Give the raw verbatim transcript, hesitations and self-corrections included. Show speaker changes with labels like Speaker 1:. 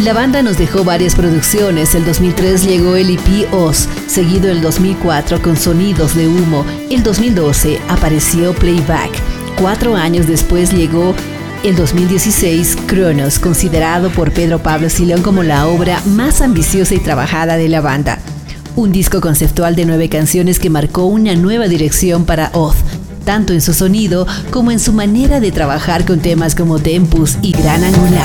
Speaker 1: La banda nos dejó varias producciones. El dos mil tres llegó el E P Oz, seguido el dos mil cuatro con Sonidos de Humo. El dos mil doce apareció Playback. Cuatro años después llegó el dos mil dieciséis Cronos, considerado por Pedro Pablo Silón como la obra más ambiciosa y trabajada de la banda. Un disco conceptual de nueve canciones que marcó una nueva dirección para Oz, tanto en su sonido como en su manera de trabajar con temas como Tempus y Gran Angular.